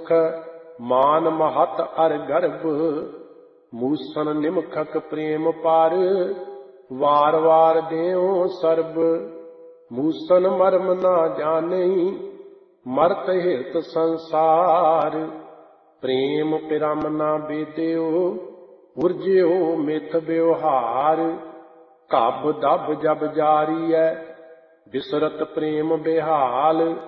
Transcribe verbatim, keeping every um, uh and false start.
ਸੁਖ ਮਾਨ ਮਹਤ ਅਰ ਗਰਭ। ਮੂਸਨ ਨਿਮਖਕ ਪ੍ਰੇਮ ਪਰ ਵਾਰ ਵਾਰ ਦੇਉ ਸਰਬ। ਮੂਸਨ ਮਰਮ ਨਾ ਜਾਣਈ ਮਰਤ ਹਿਰਤ ਸੰਸਾਰ। ਪ੍ਰੇਮ ਪਿਰਮ ਨਾ ਬੇਦਿਓ ਉਰਜਿਓ ਮਿਥ ਵਿਵਹਾਰ। ਘਬ ਦਬ ਜਬ ਜਾਰੀਐ ਬਿਸਰਤ ਪ੍ਰੇਮ ਬਿਹਾਲ।